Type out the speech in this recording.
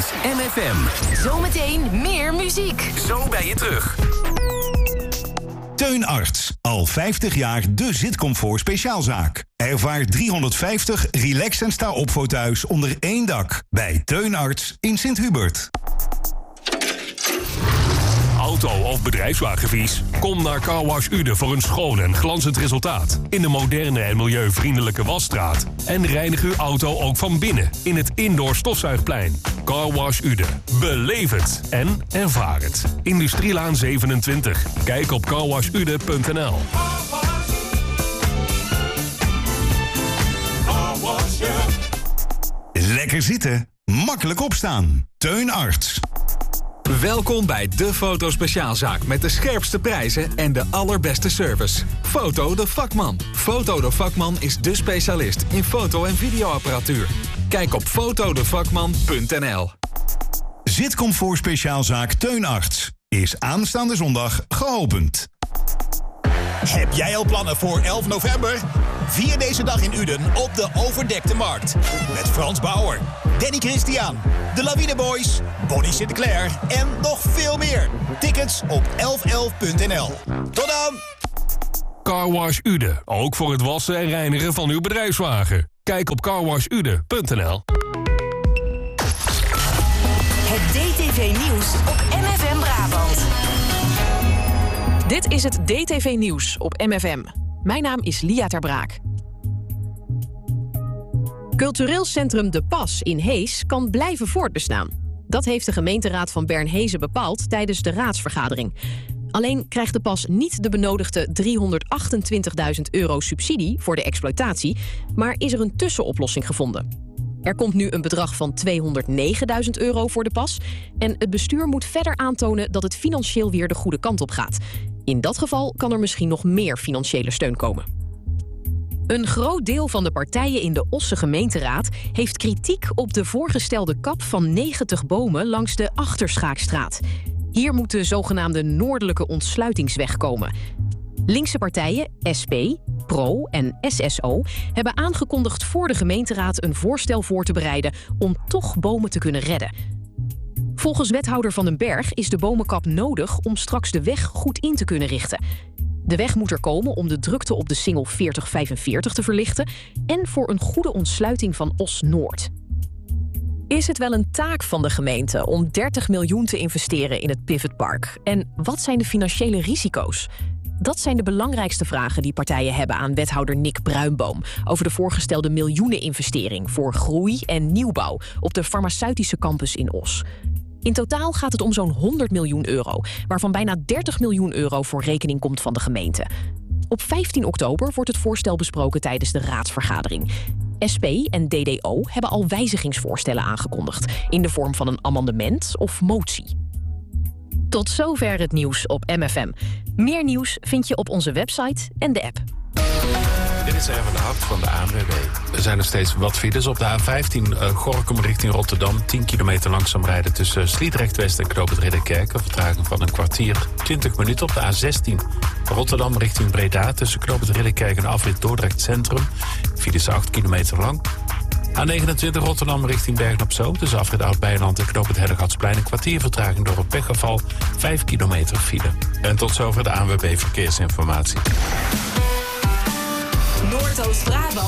MFM. Zometeen meer muziek. Zo ben je terug. Teun Arts. Al 50 jaar de zitcomfort speciaalzaak. Ervaar 350 relax en sta op foto's onder één dak. Bij Teun Arts in Sint-Hubert. Auto- of bedrijfswagenvies? Kom naar Carwash Ude voor een schoon en glanzend resultaat. In de moderne en milieuvriendelijke wasstraat. En reinig uw auto ook van binnen in het indoor stofzuigplein. Carwash Ude. Beleef het en ervaar het. Industrielaan 27. Kijk op carwashude.nl. Lekker zitten, makkelijk opstaan. Teun Arts. Welkom bij de Foto-speciaalzaak met de scherpste prijzen en de allerbeste service. Foto de Vakman. Foto de Vakman is de specialist in foto- en videoapparatuur. Kijk op fotodevakman.nl. Zitcomfort speciaalzaak Teun Arts is aanstaande zondag geopend. Heb jij al plannen voor 11 november? Vier deze dag in Uden op de Overdekte Markt. Met Frans Bauer, Danny Christian, de Lawine Boys, Bonnie Sinclair en nog veel meer. Tickets op 1111.nl. Tot dan! Carwash Ude. Ook voor het wassen en reinigen van uw bedrijfswagen. Kijk op carwashude.nl. Het DTV-nieuws op MFM Brabant. Dit is het DTV-nieuws op MFM. Mijn naam is Lia ter Braak. Cultureel Centrum De Pas in Hees kan blijven voortbestaan. Dat heeft de gemeenteraad van Bernhezen bepaald tijdens de raadsvergadering. Alleen krijgt De Pas niet de benodigde €328.000 subsidie voor de exploitatie, maar is er een tussenoplossing gevonden. Er komt nu een bedrag van €209.000 voor De Pas en het bestuur moet verder aantonen dat het financieel weer de goede kant op gaat. In dat geval kan er misschien nog meer financiële steun komen. Een groot deel van de partijen in de Osse gemeenteraad heeft kritiek op de voorgestelde kap van 90 bomen langs de Achterschaakstraat. Hier moet de zogenaamde Noordelijke Ontsluitingsweg komen. Linkse partijen, SP, PRO en SSO, hebben aangekondigd voor de gemeenteraad een voorstel voor te bereiden om toch bomen te kunnen redden. Volgens wethouder Van den Berg is de bomenkap nodig om straks de weg goed in te kunnen richten. De weg moet er komen om de drukte op de singel 4045 te verlichten en voor een goede ontsluiting van Os-Noord. Is het wel een taak van de gemeente om 30 miljoen te investeren in het Pivotpark? En wat zijn de financiële risico's? Dat zijn de belangrijkste vragen die partijen hebben aan wethouder Nick Bruinboom over de voorgestelde miljoeneninvestering voor groei en nieuwbouw op de farmaceutische campus in Os. In totaal gaat het om zo'n €100 miljoen, waarvan bijna €30 miljoen voor rekening komt van de gemeente. Op 15 oktober wordt het voorstel besproken tijdens de raadsvergadering. SP en DDO hebben al wijzigingsvoorstellen aangekondigd in de vorm van een amendement of motie. Tot zover het nieuws op MFM. Meer nieuws vind je op onze website en de app. Dit is Erwin de Hart van de ANWB. Er zijn nog steeds wat files op de A15 Gorinchem richting Rotterdam. 10 kilometer langzaam rijden tussen Sliedrecht West en Knoop het Ridderkerk. Een vertraging van een kwartier, 20 minuten op de A16. Rotterdam richting Breda tussen Knoop het Ridderkerk en afrit Dordrecht Centrum. Files 8 kilometer lang. A29 Rotterdam richting Bergen-op-Zoom. Tussen afrit Oud-Beijerland en Knoop het Hellegatsplein. Een kwartier vertraging door een pechgeval. 5 kilometer file. En tot zover de ANWB Verkeersinformatie. Noordoost-Brabant.